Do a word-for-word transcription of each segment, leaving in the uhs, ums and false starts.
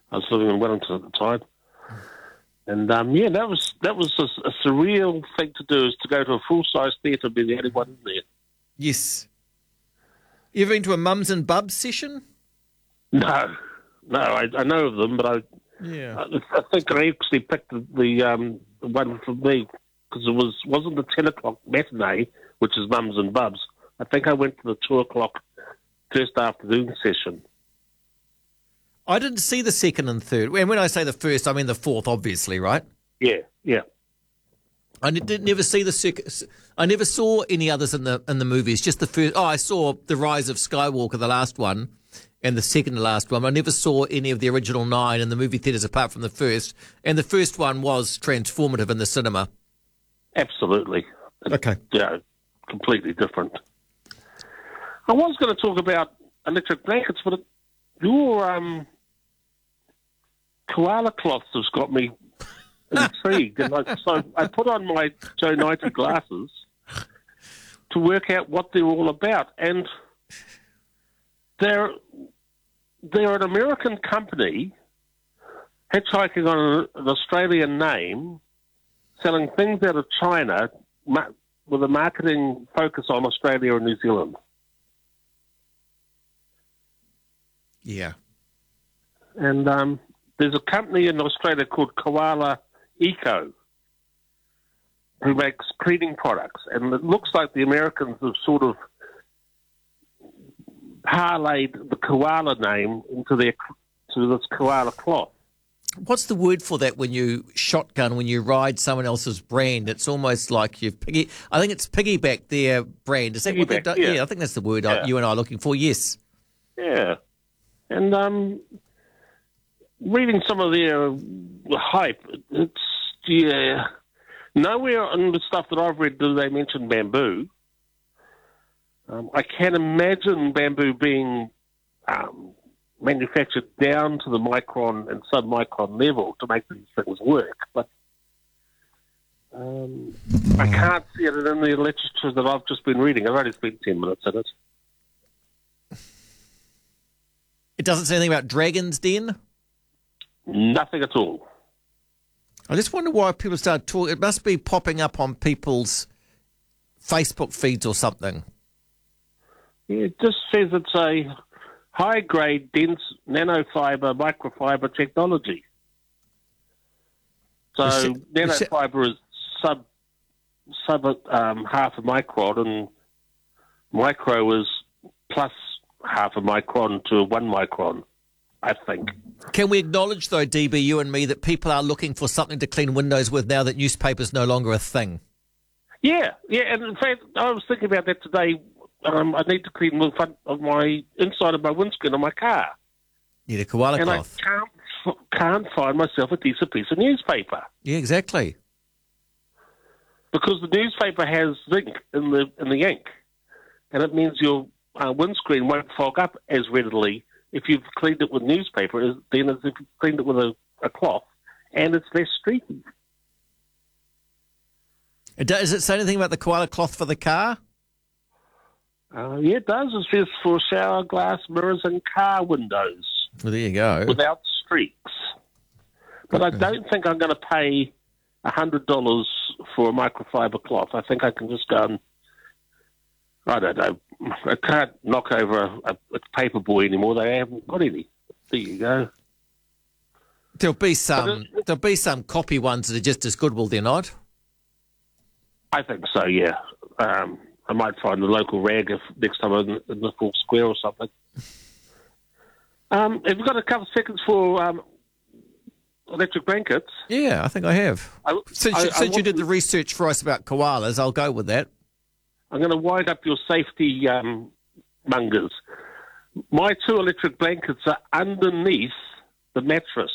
I was living in Wellington at the time. And, um, yeah, that was that was a, a surreal thing to do, is to go to a full-size theatre and be the only one in there. Yes. You ever been to a Mums and Bubs session? No. No, I, I know of them, but I Yeah. I, I think I actually picked the, the, um, the one for me, because it was, wasn't the ten o'clock matinee, which is Mums and Bubs. I think I went to the two o'clock first afternoon session. I didn't see the second and third. And when I say the first, I mean the fourth, obviously, right? Yeah, yeah. I did never see the second. I never saw any others in the in the movies. Just the first. Oh, I saw The Rise of Skywalker, the last one, and the second to last one. I never saw any of the original nine in the movie theatres apart from the first. And the first one was transformative in the cinema. Absolutely. Okay. Yeah, completely different. I was going to talk about electric blankets, but it, your um, koala cloths has got me intrigued. And I, so I put on my Joe ninety glasses to work out what they're all about. And they're, they're an American company hitchhiking on an Australian name, selling things out of China with a marketing focus on Australia and New Zealand. Yeah. And um, there's a company in Australia called Koala Eco who makes cleaning products. And it looks like the Americans have sort of parlayed the koala name into their to this koala cloth. What's the word for that when you shotgun, when you ride someone else's brand? It's almost like you've piggy. I think it's piggyback their brand. Is that what they've done? Yeah. yeah, I think that's the word Yeah. you and I are looking for. Yes. Yeah. And um, reading some of their hype, it's, yeah, nowhere in the stuff that I've read do they mention bamboo. Um, I can imagine bamboo being um, manufactured down to the micron and sub-micron level to make these things work, but um, I can't see it in the literature that I've just been reading. I've only spent ten minutes in it. It doesn't say anything about Dragon's Den? Nothing at all. I just wonder why people start talking. It must be popping up on people's Facebook feeds or something. Yeah, it just says it's a high-grade, dense nanofiber, microfiber technology. So Is it- is it- nanofiber is sub sub um, half a micron, and micro is plus half a micron to one micron, I think. Can we acknowledge, though, D B, you and me, that people are looking for something to clean windows with now that newspaper's no longer a thing? Yeah, yeah, and in fact, I was thinking about that today. Um, I need to clean the front of my inside of my windscreen of my car, Need a koala and cloth. I can't f- can't find myself a decent piece of newspaper Yeah, exactly. because the newspaper has zinc in the in the ink, and it means your uh, windscreen won't fog up as readily if you've cleaned it with newspaper as then as if you've cleaned it with a, a cloth, and it's less streaky. It does, does it say anything about the koala cloth for the car? Uh, yeah, it does. It says for shower glass, mirrors, and car windows Well, there you go. without streaks. But I don't think I'm going to pay one hundred dollars for a microfiber cloth. I think I can just go and, I don't know, I can't knock over a, a, a paper boy anymore. They haven't got any. There you go. There'll be some. There'll be some copy ones that are just as good, will there not? I think so, yeah. Um, I might find a local rag if next time I'm in, in the full square or something. Um, have you got a couple of seconds for um, electric blankets? Yeah, I think I have. I, Since, I- you, I since you want did to- the research for us about koalas, I'll go with that. I'm going to wind up your safety um, mongers. My two electric blankets are underneath the mattress.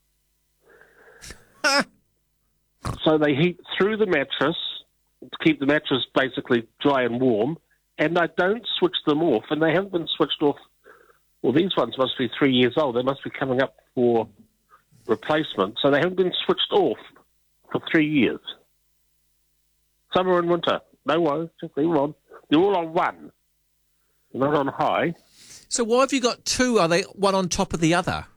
So they heat through the mattress to keep the mattress basically dry and warm, and I don't switch them off, and they haven't been switched off. Well, these ones must be three years old. They must be coming up for replacement, so they haven't been switched off for three years. Summer and winter. No worries, just leave them on. They're all on one. They're not on high. So why have you got two? Are they one on top of the other?